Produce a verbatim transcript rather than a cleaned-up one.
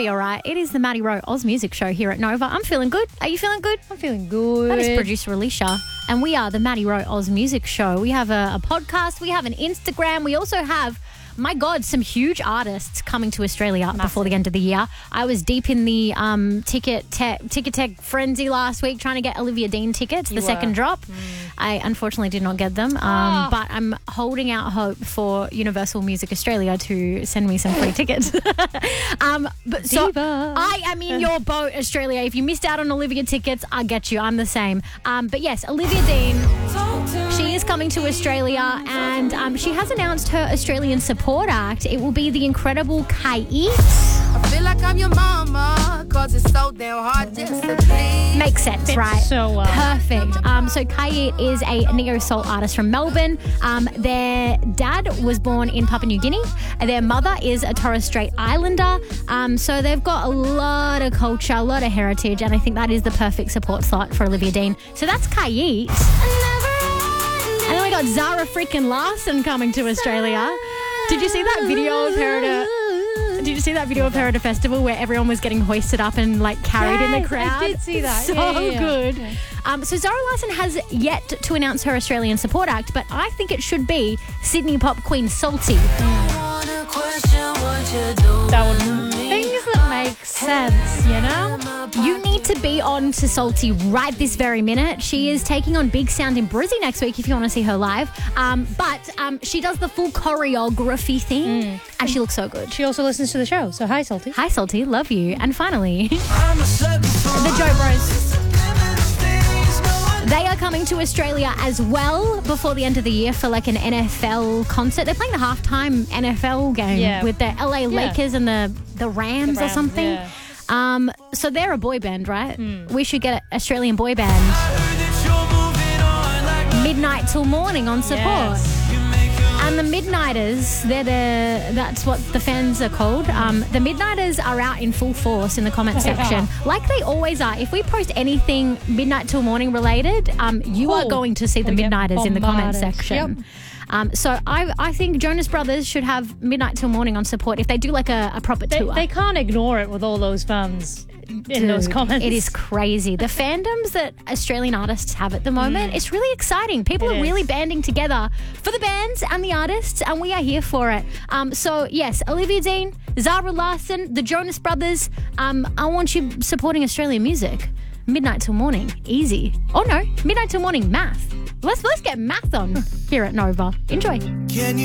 be all right. It is the Maddie Rowe Oz Music Show here at Nova. I'm feeling good. Are you feeling good? I'm feeling good. That is producer Alicia. And we are the Maddie Rowe Oz Music Show. We have a, a podcast. We have an Instagram. We also have, my God, some huge artists coming to Australia Massive. Before the end of the year. I was deep in the um, ticket tech, ticket tech frenzy last week trying to get Olivia Dean tickets, You the were. second drop. Mm. I unfortunately did not get them, um, Oh. but I'm holding out hope for Universal Music Australia to send me some free tickets. um, but so Diva. I am in your boat, Australia. If you missed out on Olivia tickets, I get you. I'm the same. Um, but yes, Olivia Dean, she is coming to Australia, and um, she has announced her Australian support act. It will be the incredible Kait. I feel like I'm your mama, cause it's so damn hard just to please. Makes sense, Fits right? so well. Perfect. Um, so Kait is a neo-soul artist from Melbourne. Um, their dad was born in Papua New Guinea. Their mother is a Torres Strait Islander. Um, so they've got a lot of culture, a lot of heritage, and I think that is the perfect support slot for Olivia Dean. So that's Kait. And then we got Zara freaking Larson coming to Australia. Did you see that video of her at a... Did you see that video of her at a festival where everyone was getting hoisted up and like carried in the Yes, crowd? I did see that. So Yeah, yeah, yeah. good. Yeah. Um, so Zara Larson has yet to announce her Australian support act, but I think it should be Sydney pop queen Salty. That would things that make sense, you know? You need to be on to Salty right this very minute. She is taking on Big Sound in Brizzy next week if you want to see her live. Um, but um, she does the full choreography thing Mm. and she looks so good. She also listens to the show, so hi, Salty. Hi, Salty. Love you. And finally, the Joe Bros. They are coming to Australia as well before the end of the year for like an N F L concert. They're playing the halftime N F L game Yeah. with the L A Yeah. Lakers and the, the Rams, The or Rams, something. yeah. Um, so they're a boy band, right? Mm. We should get an Australian boy band. Midnight till morning on support. Yes. And the Midnighters, they're the, that's what the fans are called. Um, the Midnighters are out in full force in the comment They section, are. like they always are. If we post anything midnight till morning related, um, you are Oh, going to see the we get Midnighters in the comment bombarded. section. Yep. Um, so I, I think Jonas Brothers should have midnight till morning on support if they do like a, a proper They, tour. they can't ignore it with all those fans in Dude, those comments. It is crazy. The fandoms that Australian artists have at the moment, it's really exciting. People It are really is. banding together for the bands and the artists, and we are here for it. Um, so, yes, Olivia Dean, Zara Larson, the Jonas Brothers, um, I want you supporting Australian music. Midnight till morning, easy. Oh, no, midnight till morning, math. Let's, let's get math on here at Nova. Enjoy. Can you